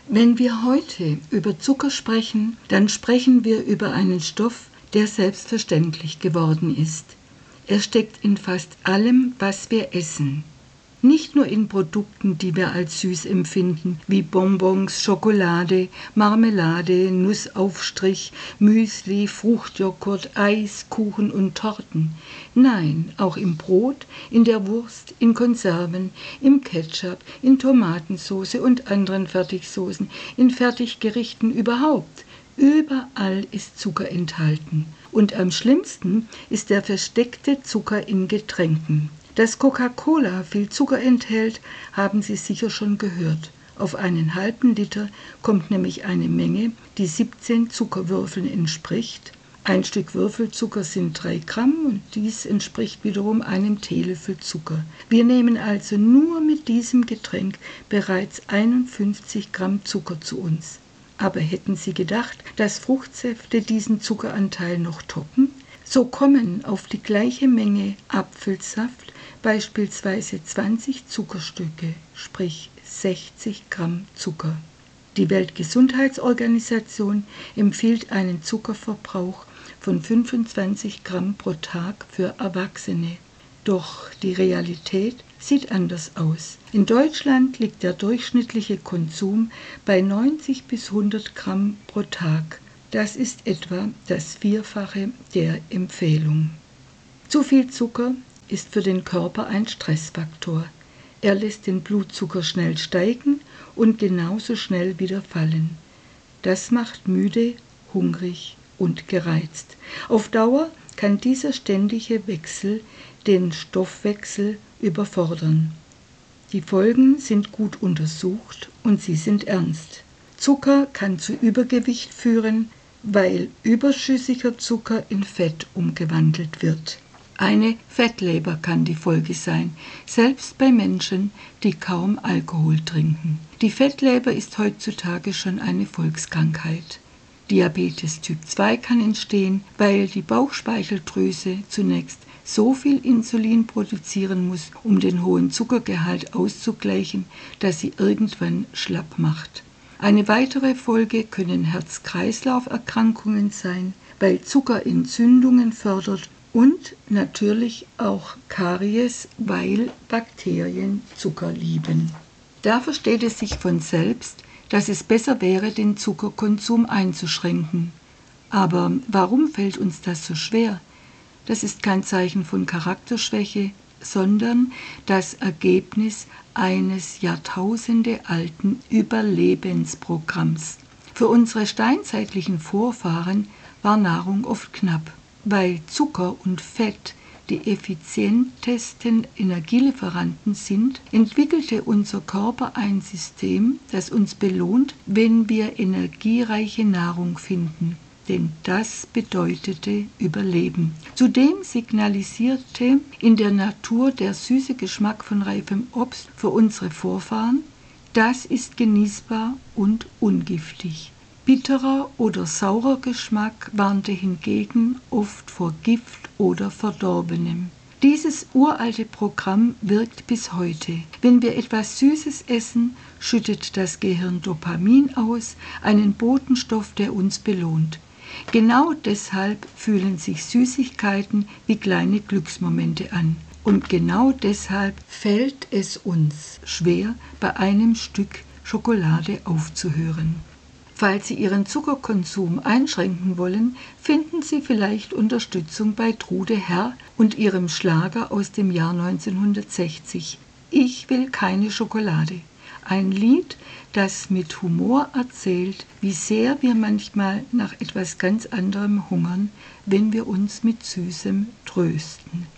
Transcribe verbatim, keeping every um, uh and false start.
Wenn wir heute über Zucker sprechen, dann sprechen wir über einen Stoff, der selbstverständlich geworden ist. Er steckt in fast allem, was wir essen. Nicht nur in Produkten, die wir als süß empfinden, wie Bonbons, Schokolade, Marmelade, Nussaufstrich, Müsli, Fruchtjoghurt, Eis, Kuchen und Torten. Nein, auch im Brot, in der Wurst, in Konserven, im Ketchup, in Tomatensauce und anderen Fertigsoßen, in Fertiggerichten überhaupt. Überall ist Zucker enthalten. Und am schlimmsten ist der versteckte Zucker in Getränken. Dass Coca-Cola viel Zucker enthält, haben Sie sicher schon gehört. Auf einen halben Liter kommt nämlich eine Menge, die siebzehn Zuckerwürfeln entspricht. Ein Stück Würfelzucker sind drei Gramm und dies entspricht wiederum einem Teelöffel Zucker. Wir nehmen also nur mit diesem Getränk bereits einundfünfzig Gramm Zucker zu uns. Aber hätten Sie gedacht, dass Fruchtsäfte diesen Zuckeranteil noch toppen? So kommen auf die gleiche Menge Apfelsaft beispielsweise zwanzig Zuckerstücke, sprich sechzig Gramm Zucker. Die Weltgesundheitsorganisation empfiehlt einen Zuckerverbrauch von fünfundzwanzig Gramm pro Tag für Erwachsene. Doch die Realität sieht anders aus. In Deutschland liegt der durchschnittliche Konsum bei neunzig bis hundert Gramm pro Tag. Das ist etwa das Vierfache der Empfehlung. Zu viel Zucker ist für den Körper ein Stressfaktor. Er lässt den Blutzucker schnell steigen und genauso schnell wieder fallen. Das macht müde, hungrig und gereizt. Auf Dauer kann dieser ständige Wechsel den Stoffwechsel überfordern. Die Folgen sind gut untersucht und sie sind ernst. Zucker kann zu Übergewicht führen, weil überschüssiger Zucker in Fett umgewandelt wird. Eine Fettleber kann die Folge sein, selbst bei Menschen, die kaum Alkohol trinken. Die Fettleber ist heutzutage schon eine Volkskrankheit. Diabetes Typ zwei kann entstehen, weil die Bauchspeicheldrüse zunächst so viel Insulin produzieren muss, um den hohen Zuckergehalt auszugleichen, dass sie irgendwann schlapp macht. Eine weitere Folge können Herz-Kreislauf-Erkrankungen sein, weil Zucker Entzündungen fördert und natürlich auch Karies, weil Bakterien Zucker lieben. Da versteht es sich von selbst, dass es besser wäre, den Zuckerkonsum einzuschränken. Aber warum fällt uns das so schwer? Das ist kein Zeichen von Charakterschwäche, sondern das Ergebnis eines jahrtausendealten Überlebensprogramms. Für unsere steinzeitlichen Vorfahren war Nahrung oft knapp. Weil Zucker und Fett die effizientesten Energielieferanten sind, entwickelte unser Körper ein System, das uns belohnt, wenn wir energiereiche Nahrung finden. Denn das bedeutete Überleben. Zudem signalisierte in der Natur der süße Geschmack von reifem Obst für unsere Vorfahren, das ist genießbar und ungiftig. Bitterer oder saurer Geschmack warnte hingegen oft vor Gift oder Verdorbenem. Dieses uralte Programm wirkt bis heute. Wenn wir etwas Süßes essen, schüttet das Gehirn Dopamin aus, einen Botenstoff, der uns belohnt. Genau deshalb fühlen sich Süßigkeiten wie kleine Glücksmomente an. Und genau deshalb fällt es uns schwer, bei einem Stück Schokolade aufzuhören. Falls Sie Ihren Zuckerkonsum einschränken wollen, finden Sie vielleicht Unterstützung bei Trude Herr und ihrem Schlager aus dem Jahr neunzehnhundertsechzig. Ich will keine Schokolade. Ein Lied, das mit Humor erzählt, wie sehr wir manchmal nach etwas ganz anderem hungern, wenn wir uns mit Süßem trösten.